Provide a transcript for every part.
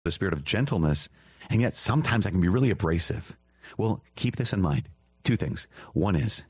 the spirit of gentleness, and yet sometimes I can be really abrasive. Well, keep this in mind. Two things. One is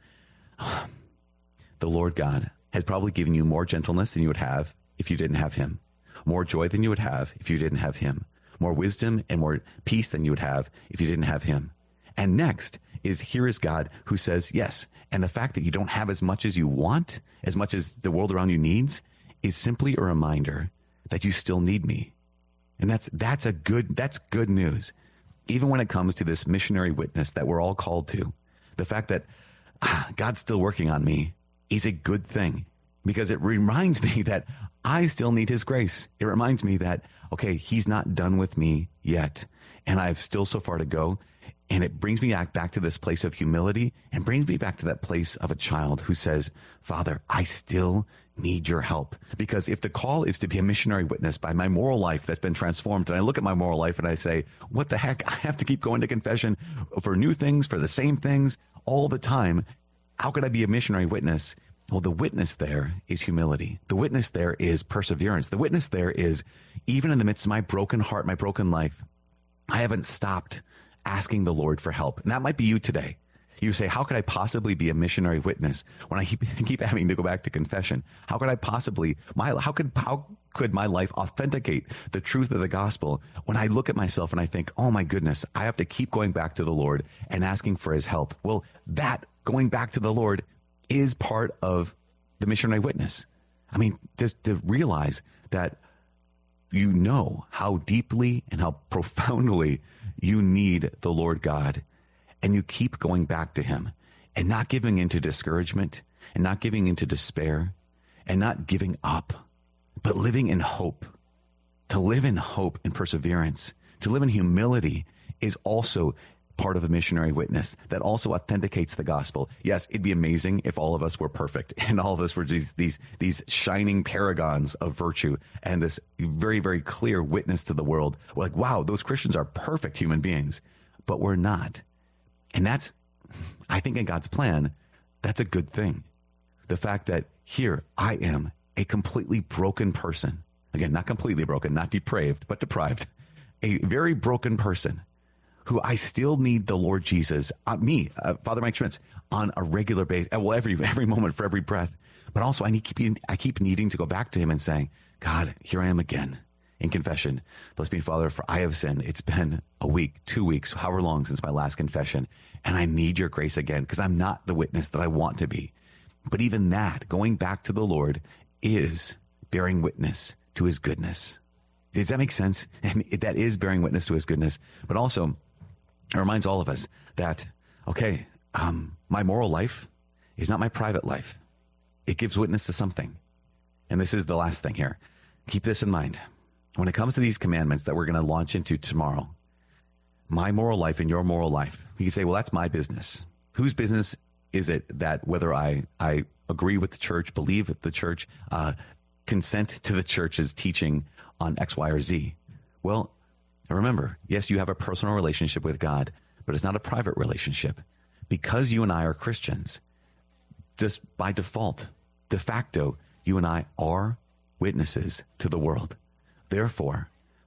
the Lord God has probably given you more gentleness than you would have if you didn't have him, more joy than you would have if you didn't have him, more wisdom and more peace than you would have if you didn't have him. And next is, here is God who says, yes, and the fact that you don't have as much as you want, as much as the world around you needs, is simply a reminder that you still need me. And that's good news. Even when it comes to this missionary witness that we're all called to, the fact that God's still working on me is a good thing, because it reminds me that I still need his grace. It reminds me that, okay, he's not done with me yet, and I have still so far to go. And it brings me back to this place of humility, and brings me back to that place of a child who says, Father, I still need your help. Because if the call is to be a missionary witness by my moral life that's been transformed, and I look at my moral life and I say, what the heck? I have to keep going to confession for new things, for the same things all the time. How could I be a missionary witness? Well, the witness there is humility. The witness there is perseverance. The witness there is, even in the midst of my broken heart, my broken life, I haven't stopped asking the Lord for help. And that might be you today. You say, how could I possibly be a missionary witness when I keep having to go back to confession? How could I possibly, how could my life authenticate the truth of the gospel when I look at myself and I think, oh my goodness, I have to keep going back to the Lord and asking for his help? Well, that going back to the Lord is part of the missionary witness. I mean, just to realize that you know how deeply and how profoundly you need the Lord God, and you keep going back to him and not giving into discouragement and not giving into despair and not giving up, but living in hope. To live in hope and perseverance, to live in humility, is also part of the missionary witness that also authenticates the gospel. Yes, it'd be amazing if all of us were perfect and all of us were these shining paragons of virtue and this very, very clear witness to the world. We're like, wow, those Christians are perfect human beings, but we're not. And that's, I think in God's plan, that's a good thing. The fact that here I am, a completely broken person. Again, not completely broken, not depraved, but deprived. A very broken person who I still need the Lord Jesus, Father Mike Schmitz, on a regular basis, well, every moment, for every breath. But also I keep needing to go back to him and saying, God, here I am again in confession. Bless me, Father, for I have sinned. It's been a week, 2 weeks, however long since my last confession. And I need your grace again, because I'm not the witness that I want to be. But even that, going back to the Lord, is bearing witness to his goodness. Does that make sense? That is bearing witness to his goodness. But also, it reminds all of us that, okay, my moral life is not my private life. It gives witness to something. And this is the last thing here. Keep this in mind. When it comes to these commandments that we're going to launch into tomorrow, my moral life and your moral life, you can say, well, that's my business. Whose business is it that whether I agree with the church, believe with the church, consent to the church's teaching on X, Y, or Z? Well, remember, yes, you have a personal relationship with God, but it's not a private relationship. Because you and I are Christians, just by default, de facto, you and I are witnesses to the world. Therefore,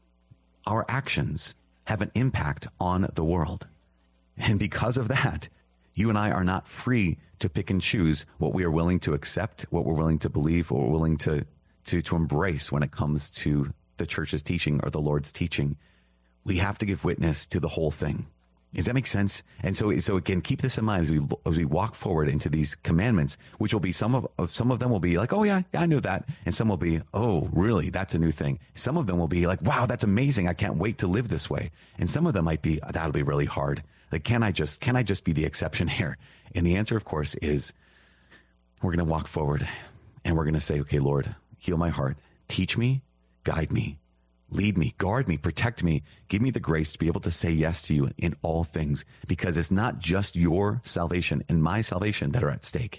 our actions have an impact on the world. And because of that, you and I are not free to pick and choose what we are willing to accept, what we're willing to believe, what we're willing to embrace when it comes to the church's teaching or the Lord's teaching. We have to give witness to the whole thing. Does that make sense? And so again, keep this in mind as we walk forward into these commandments, which will be some of them will be like, oh yeah, I knew that. And some will be, oh, really? That's a new thing. Some of them will be like, wow, that's amazing. I can't wait to live this way. And some of them might be, that'll be really hard. Like, can I just be the exception here? And the answer, of course, is we're going to walk forward and we're going to say, okay, Lord, heal my heart. Teach me, guide me. Lead me, guard me, protect me. Give me the grace to be able to say yes to you in all things, because it's not just your salvation and my salvation that are at stake.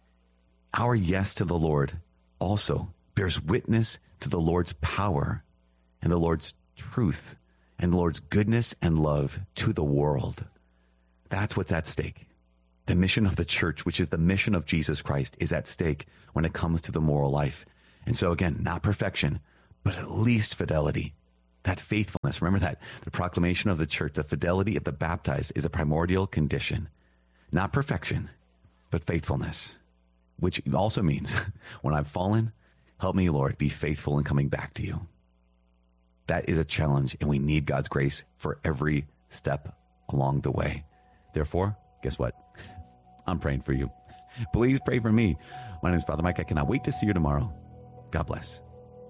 Our yes to the Lord also bears witness to the Lord's power and the Lord's truth and the Lord's goodness and love to the world. That's what's at stake. The mission of the church, which is the mission of Jesus Christ, is at stake when it comes to the moral life. And so again, not perfection, but at least fidelity. That faithfulness, remember that the proclamation of the church, the fidelity of the baptized is a primordial condition, not perfection, but faithfulness, which also means when I've fallen, help me, Lord, be faithful in coming back to you. That is a challenge, and we need God's grace for every step along the way. Therefore, guess what? I'm praying for you. Please pray for me. My name is Father Mike. I cannot wait to see you tomorrow. God bless.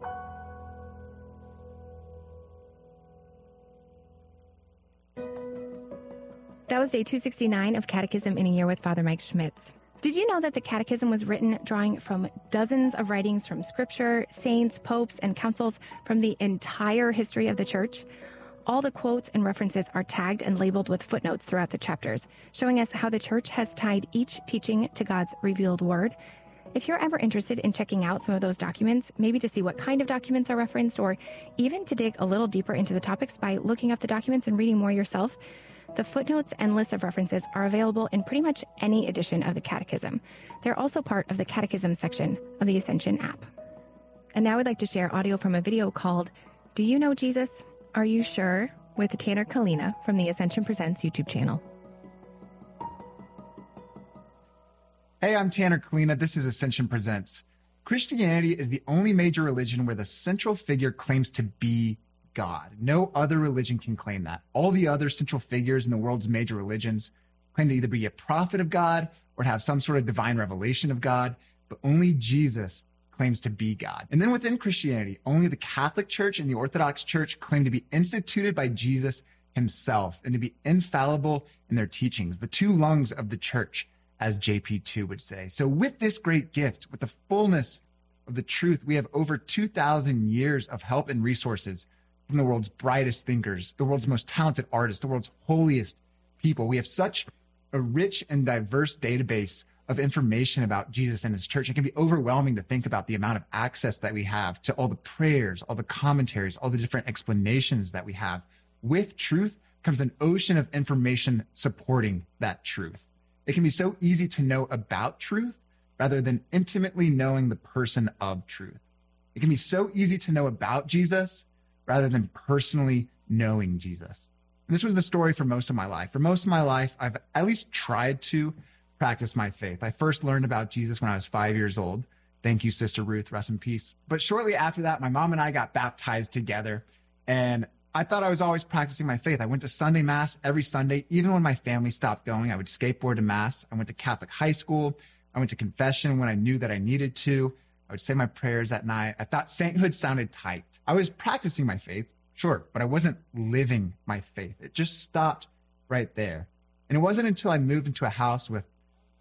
That was day 269 of Catechism in a Year with Father Mike Schmitz. Did you know that the Catechism was written drawing from dozens of writings from Scripture, saints, popes, and councils from the entire history of the Church? All the quotes and references are tagged and labeled with footnotes throughout the chapters, showing us how the Church has tied each teaching to God's revealed word. If you're ever interested in checking out some of those documents, maybe to see what kind of documents are referenced, or even to dig a little deeper into the topics by looking up the documents and reading more yourself, the footnotes and list of references are available in pretty much any edition of the Catechism. They're also part of the Catechism section of the Ascension app. And now I'd like to share audio from a video called Do You Know Jesus? Are You Sure? With Tanner Kalina from the Ascension Presents YouTube channel. Hey, I'm Tanner Kalina. This is Ascension Presents. Christianity is the only major religion where the central figure claims to be God. No other religion can claim that. All the other central figures in the world's major religions claim to either be a prophet of God or to have some sort of divine revelation of God, but only Jesus claims to be God. And then within Christianity, only the Catholic Church and the Orthodox Church claim to be instituted by Jesus himself and to be infallible in their teachings, the two lungs of the church, as JP2 would say. So with this great gift, with the fullness of the truth, we have over 2,000 years of help and resources from the world's brightest thinkers, the world's most talented artists, the world's holiest people. We have such a rich and diverse database of information about Jesus and his church. It can be overwhelming to think about the amount of access that we have to all the prayers, all the commentaries, all the different explanations that we have. With truth comes an ocean of information supporting that truth. It can be so easy to know about truth rather than intimately knowing the person of truth. It can be so easy to know about Jesus rather than personally knowing Jesus. And this was the story for most of my life. For most of my life, I've at least tried to practice my faith. I first learned about Jesus when I was 5 years old. Thank you, Sister Ruth, rest in peace. But shortly after that, my mom and I got baptized together, and I thought I was always practicing my faith. I went to Sunday Mass every Sunday. Even when my family stopped going, I would skateboard to Mass. I went to Catholic high school. I went to confession when I knew that I needed to. I would say my prayers at night. I thought sainthood sounded tight. I was practicing my faith, sure, but I wasn't living my faith. It just stopped right there. And it wasn't until I moved into a house with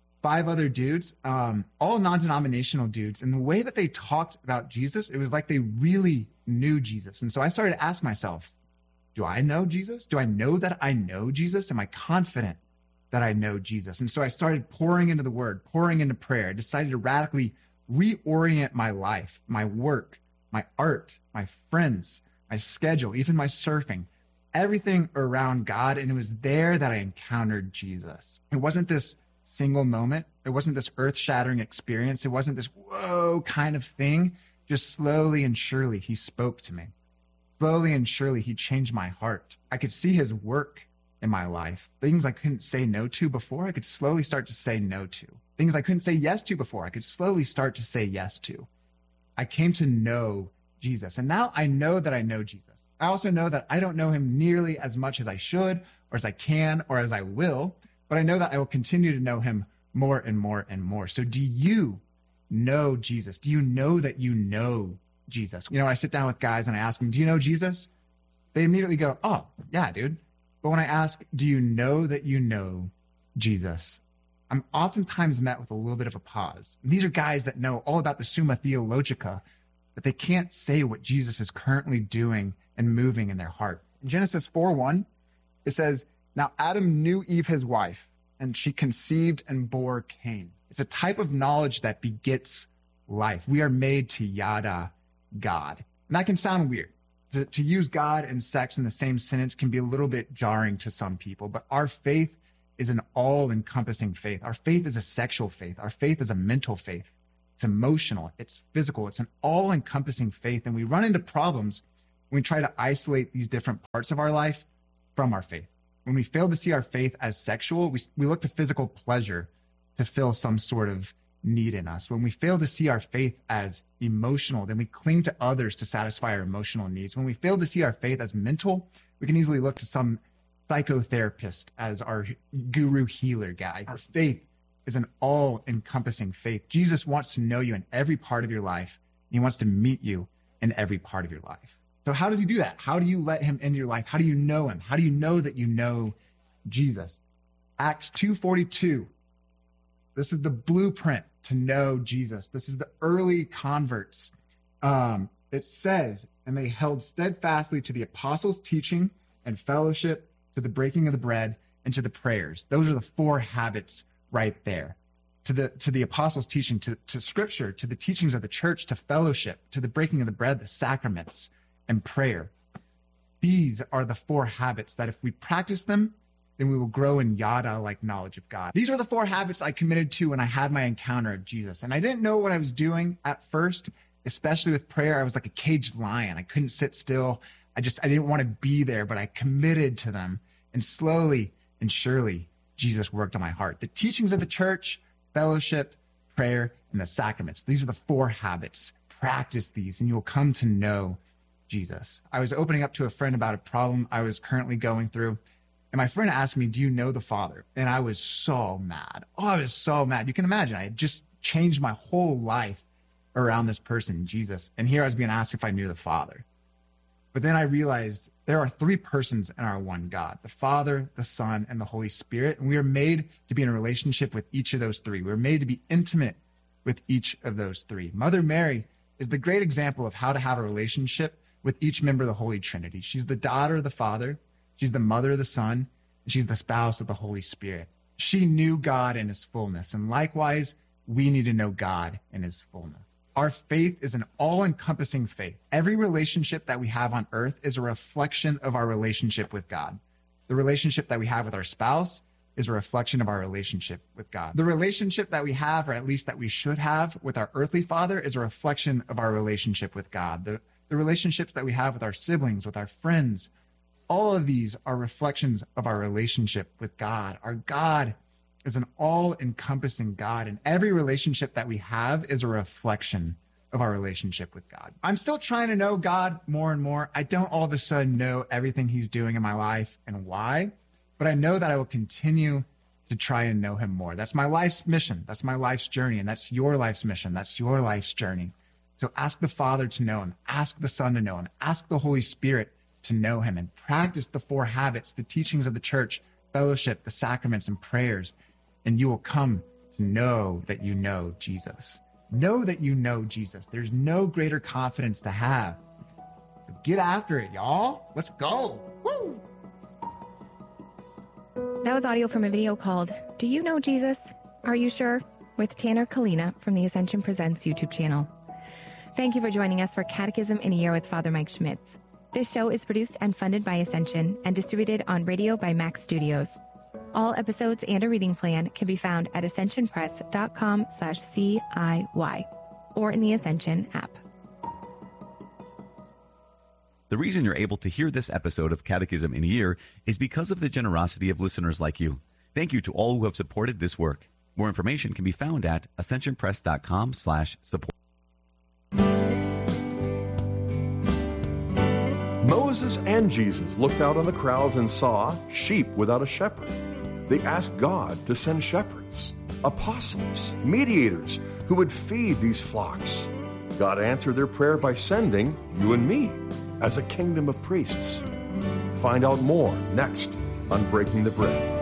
5 other dudes, all non-denominational dudes, and the way that they talked about Jesus, it was like they really knew Jesus. And so I started to ask myself, do I know Jesus? Do I know that I know Jesus? Am I confident that I know Jesus? And so I started pouring into the word, pouring into prayer. I decided to radically reorient my life, my work, my art, my friends, my schedule, even my surfing, everything around God. And it was there that I encountered Jesus. It wasn't this single moment. It wasn't this earth-shattering experience. It wasn't this whoa kind of thing. Just slowly and surely, he spoke to me. Slowly and surely, he changed my heart. I could see his work in my life. Things I couldn't say no to before, I could slowly start to say no to. Things I couldn't say yes to before, I could slowly start to say yes to. I came to know Jesus. And now I know that I know Jesus. I also know that I don't know him nearly as much as I should, or as I can, or as I will, but I know that I will continue to know him more and more and more. So do you know Jesus? Do you know that you know Jesus? You know, when I sit down with guys and I ask them, do you know Jesus? They immediately go, oh, yeah, dude. But when I ask, do you know that you know Jesus? I'm oftentimes met with a little bit of a pause. And these are guys that know all about the Summa Theologica, but they can't say what Jesus is currently doing and moving in their heart. In Genesis 4:1, it says, now Adam knew Eve, his wife, and she conceived and bore Cain. It's a type of knowledge that begets life. We are made to yada God. And that can sound weird. To use God and sex in the same sentence can be a little bit jarring to some people, but our faith is an all-encompassing faith. Our faith is a sexual faith. Our faith is a mental faith. It's emotional. It's physical. It's an all-encompassing faith. And we run into problems when we try to isolate these different parts of our life from our faith. When we fail to see our faith as sexual, we look to physical pleasure to fill some sort of need in us. When we fail to see our faith as emotional, then we cling to others to satisfy our emotional needs. When we fail to see our faith as mental, we can easily look to some psychotherapist as our guru healer guy. Our faith is an all-encompassing faith. Jesus wants to know you in every part of your life. He wants to meet you in every part of your life. So how does he do that? How do you let him into your life? How do you know him? How do you know that you know Jesus? Acts 2:42. This is the blueprint to know Jesus. This is the early converts. It says, and they held steadfastly to the apostles' teaching and fellowship, to the breaking of the bread, and to the prayers. Those are the 4 habits right there. To the apostles' teaching, to scripture, to the teachings of the church, to fellowship, to the breaking of the bread, the sacraments, and prayer. These are the 4 habits that if we practice them, then we will grow in yada-like knowledge of God. These are the 4 habits I committed to when I had my encounter of Jesus. And I didn't know what I was doing at first, especially with prayer. I was like a caged lion. I couldn't sit still. I didn't want to be there, but I committed to them. And slowly and surely, Jesus worked on my heart. The teachings of the church, fellowship, prayer, and the sacraments. These are the 4 habits. Practice these and you will come to know Jesus. I was opening up to a friend about a problem I was currently going through. And my friend asked me, do you know the Father? And I was so mad. Oh, I was so mad. You can imagine. I had just changed my whole life around this person, Jesus. And here I was being asked if I knew the Father. But then I realized there are 3 persons in our one God, the Father, the Son, and the Holy Spirit. And we are made to be in a relationship with each of those 3. We're made to be intimate with each of those 3. Mother Mary is the great example of how to have a relationship with each member of the Holy Trinity. She's the daughter of the Father. She's the mother of the Son, and she's the spouse of the Holy Spirit. She knew God in his fullness, and likewise, we need to know God in his fullness. Our faith is an all-encompassing faith. Every relationship that we have on earth is a reflection of our relationship with God. The relationship that we have with our spouse is a reflection of our relationship with God. The relationship that we have, or at least that we should have, with our earthly father is a reflection of our relationship with God. The relationships that we have with our siblings, with our friends, all of these are reflections of our relationship with God. Our God is an all-encompassing God, and every relationship that we have is a reflection of our relationship with God. I'm still trying to know God more and more. I don't all of a sudden know everything he's doing in my life and why, but I know that I will continue to try and know him more. That's my life's mission. That's my life's journey, and that's your life's mission. That's your life's journey. So ask the Father to know him, ask the Son to know him, ask the Holy Spirit to know him, and practice the 4 habits, the teachings of the church, fellowship, the sacraments, and prayers, and you will come to know that you know Jesus. Know that you know Jesus. There's no greater confidence to have. So get after it, y'all. Let's go. Woo! That was audio from a video called Do You Know Jesus? Are You Sure? With Tanner Kalina from the Ascension Presents YouTube channel. Thank you for joining us for Catechism in a Year with Father Mike Schmitz. This show is produced and funded by Ascension and distributed on radio by Max Studios. All episodes and a reading plan can be found at ascensionpress.com/CIY or in the Ascension app. The reason you're able to hear this episode of Catechism in a Year is because of the generosity of listeners like you. Thank you to all who have supported this work. More information can be found at ascensionpress.com/support. Moses and Jesus looked out on the crowds and saw sheep without a shepherd. They asked God to send shepherds, apostles, mediators who would feed these flocks. God answered their prayer by sending you and me as a kingdom of priests. Find out more next on Breaking the Bread.